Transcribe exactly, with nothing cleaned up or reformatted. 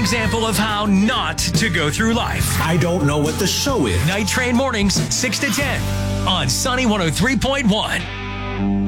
example of how not to go through life. I don't know what the show is. Night Train mornings, six to ten on Sunny one oh three point one.